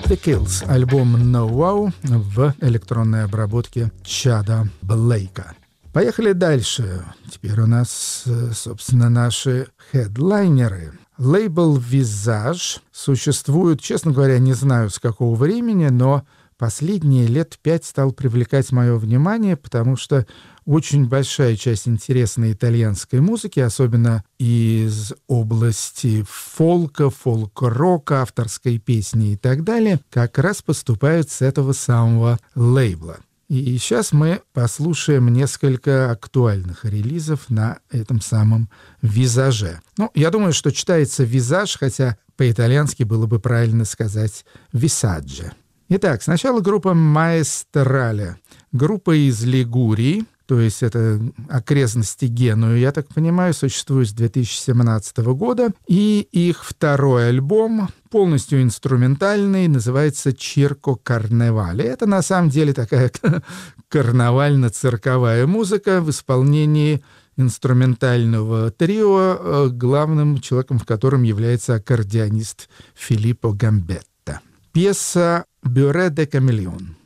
The Kills, альбом No Wow в электронной обработке Чада Блейка. Поехали дальше. Теперь у нас, собственно, наши хедлайнеры. Лейбл Visage существует, честно говоря, не знаю с какого времени, но последние лет 5 стал привлекать мое внимание, потому что очень большая часть интересной итальянской музыки, особенно из области фолка, фолк-рока, авторской песни и так далее, как раз поступает с этого самого лейбла. И сейчас мы послушаем несколько актуальных релизов на этом самом «Визаже». Ну, я думаю, что читается «Визаж», хотя по-итальянски было бы правильно сказать «Висаджи». Итак, сначала группа «Маэстрале». Группа из Лигурии, то есть это окрестности Генуи, я так понимаю, существует с 2017 года. И их второй альбом, полностью инструментальный, называется «Чирко Карневале». Это на самом деле такая карнавально-цирковая музыка в исполнении инструментального трио, главным человеком в котором является аккордеонист Филиппо Гамбетта. Пьеса «Бюре де Камелеон».